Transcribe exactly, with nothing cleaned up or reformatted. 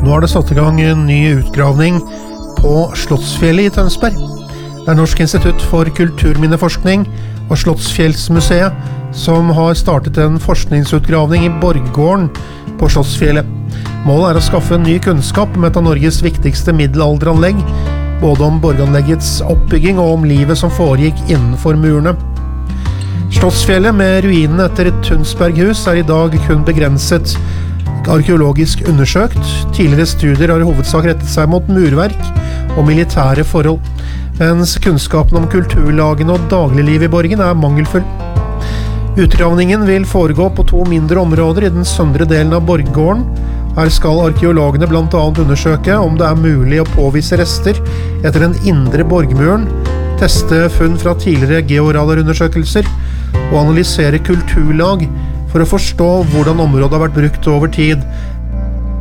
Nå har det satt i gang en ny utgravning på Slottsfjellet i Tønsberg. Det er Norsk institutt for kulturminneforskning og Slottsfjellsmuseet som har startet en forskningsutgravning i Borggården på Slottsfjellet. Målet er å skaffe ny kunnskap om et av Norges viktigste middelalderanlegg, både om borganleggets oppbygging og om livet som foregikk innenfor murene. Slottsfjellet med ruinene etter et Tunsberghus er i dag kun begrenset arkeologisk undersøkt. Tidligere studier har i hovedsak rettet seg mot murverk og militære forhold, mens kunnskapen om kulturlagene og dagligliv i borgen er mangelfull. Utgravningen vil foregå på to mindre områder i den søndre delen av Borggården. Her skal arkeologene blant annet undersøke om det er mulig å påvise rester etter den indre borgmuren, teste funn fra tidligere georadarundersøkelser og analysere kulturlag for å forstå hvordan området har vært brukt over tid,